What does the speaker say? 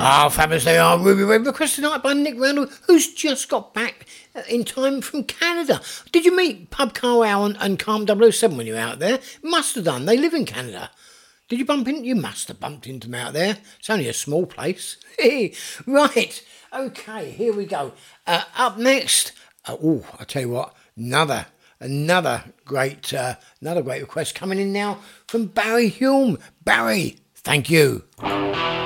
Oh, fabulous they are. Ruby Red requested tonight by Nick Randall, who's just got back in time from Canada. Did you meet Pub Carwow and Calm 007 when you were out there? Must have done. They live in Canada. Did you bump into? You must have bumped into them out there. It's only a small place. Right. Okay, here we go. Up next. I tell you what. Another great request coming in now from Barry Hume. Barry, thank you.